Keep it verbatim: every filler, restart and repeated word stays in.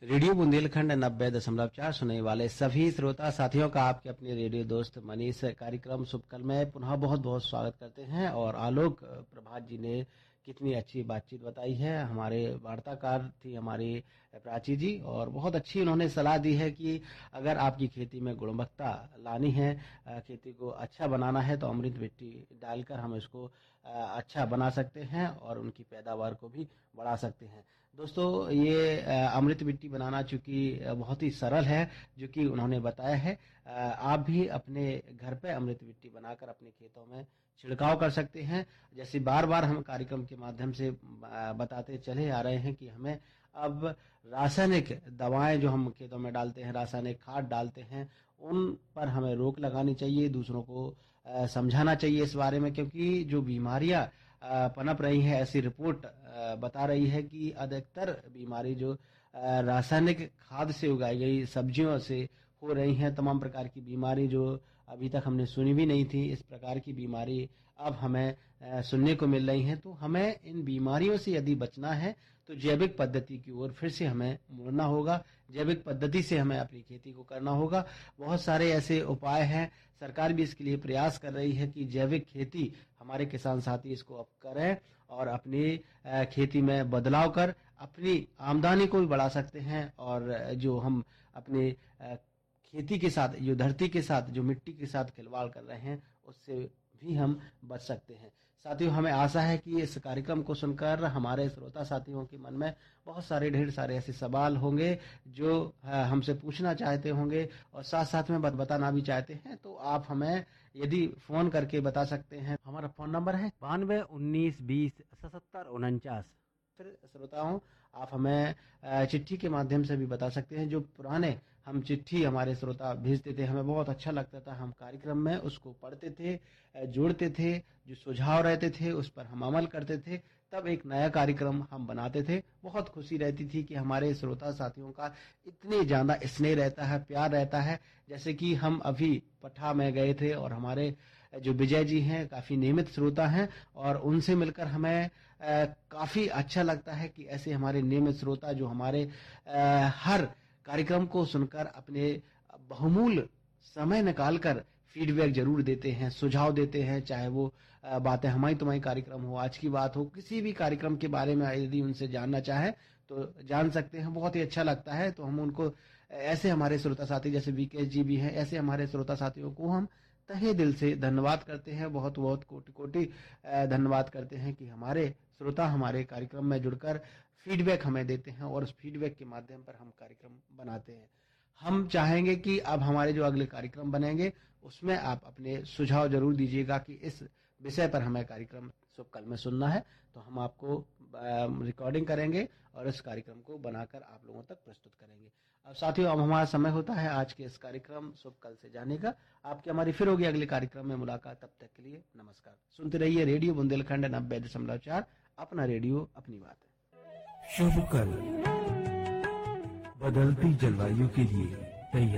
Radio Bundelkhand नब्बे दशमलव चार सुनने वाले सभी श्रोता साथियों का आपके अपने रेडियो दोस्त मनीष कार्यक्रम शुभकल में पुनः बहुत बहुत स्वागत करते हैं। और आलोक प्रभात जी ने कितनी अच्छी बातचीत बताई है। हमारे वार्ताकार थी हमारी प्राची जी, और बहुत अच्छी उन्होंने सलाह दी है कि अगर आपकी खेती में गुणवत्ता लानी है, खेती को अच्छा बनाना है, तो अमृत मिट्टी डालकर हम इसको अच्छा बना सकते हैं और उनकी पैदावार को भी बढ़ा सकते हैं। दोस्तों, ये अमृत मिट्टी बनाना चूंकि बहुत ही सरल है, जो कि उन्होंने बताया है, आप भी अपने घर पे अमृत मिट्टी बनाकर अपने खेतों में छिड़काव कर सकते हैं। जैसे बार बार हम कार्यक्रम के माध्यम से बताते चले आ रहे हैं कि हमें अब रासायनिक दवाएं जो हम खेतों में डालते हैं, रासायनिक खाद डालते हैं, उन पर हमें रोक लगानी चाहिए, दूसरों को समझाना चाहिए इस बारे में, क्योंकि जो बीमारियां पनप रही है, ऐसी रिपोर्ट बता रही है कि अधिकतर बीमारी जो रासायनिक खाद से उगाई गई सब्जियों से हो रही हैं। तमाम प्रकार की बीमारी जो अभी तक हमने सुनी भी नहीं थी, इस प्रकार की बीमारी अब हमें सुनने को मिल रही हैं। तो हमें इन बीमारियों से यदि बचना है तो जैविक पद्धति की ओर फिर से हमें मुड़ना होगा, जैविक पद्धति से हमें अपनी खेती को करना होगा। बहुत सारे ऐसे उपाय हैं, सरकार भी इसके लिए प्रयास कर रही है कि जैविक खेती हमारे किसान साथी इसको अब करें और अपनी खेती में बदलाव कर अपनी आमदनी को भी बढ़ा सकते हैं। और जो हम अपने खेती के साथ, जो धरती के साथ, जो मिट्टी के साथ खिलवाड़ कर रहे हैं, उससे भी हम बच सकते हैं। साथियों, हमें आशा है कि इस कार्यक्रम को सुनकर हमारे श्रोता साथियों के मन में बहुत सारे ढेर सारे ऐसे सवाल होंगे जो हमसे पूछना चाहते होंगे और साथ साथ में बताना भी चाहते हैं। तो आप हमें यदि फोन करके बता सकते हैं। हमारा फोन नंबर है बानवे उन्नीस बीस सतहत्तर उनचास। फिर श्रोताओं, आप हमें चिट्ठी के माध्यम से भी बता सकते हैं। जो पुराने हम चिट्ठी हमारे श्रोता भेजते थे, हमें बहुत अच्छा लगता था, हम कार्यक्रम में उसको पढ़ते थे, जोड़ते थे, जो सुझाव रहते थे उस पर हम अमल करते थे, तब एक नया कार्यक्रम हम बनाते थे। बहुत खुशी रहती थी कि हमारे श्रोता साथियों का इतने ज्यादा स्नेह रहता है, प्यार रहता है। जैसे कि हम अभी पटना में गए थे और हमारे जो विजय जी हैं काफी नियमित श्रोता हैं, और उनसे मिलकर हमें आ, काफी अच्छा लगता है कि ऐसे हमारे नियमित श्रोता जो हमारे आ, हर कार्यक्रम को सुनकर अपने बहुमूल्य समय निकालकर फीडबैक जरूर देते हैं, सुझाव देते हैं। चाहे वो बातें हमारी तुम्हारी कार्यक्रम हो, आज की बात हो, किसी भी कार्यक्रम के बारे में यदि उनसे जानना चाहे तो जान सकते हैं। बहुत ही अच्छा लगता है। तो हम उनको, ऐसे हमारे श्रोता साथी जैसे विकेश जी भी हैं, ऐसे हमारे श्रोता साथियों को हम तहे दिल से धन्यवाद करते हैं, बहुत बहुत कोटि कोटि धन्यवाद करते हैं कि हमारे श्रोता हमारे कार्यक्रम में जुड़कर फीडबैक हमें देते हैं और उस फीडबैक के माध्यम पर हम कार्यक्रम बनाते हैं। हम चाहेंगे कि अब हमारे जो अगले कार्यक्रम बनेंगे उसमें आप अपने सुझाव जरूर दीजिएगा कि इस विषय पर हमें कार्यक्रम शुभकल में सुनना है, तो हम आपको रिकॉर्डिंग करेंगे और इस कार्यक्रम को बनाकर आप लोगों तक प्रस्तुत करेंगे। अब साथियों, अब हमारा समय होता है आज के इस कार्यक्रम शुभकल से जाने का। आपकी हमारी फिर होगी अगले कार्यक्रम में मुलाकात। तब तक के लिए नमस्कार। सुनते रहिए रेडियो बुंदेलखंड नब्बे दशमलव चार, अपना रेडियो अपनी बात है। शुभकल बदलती जलवायु के लिए तैयार।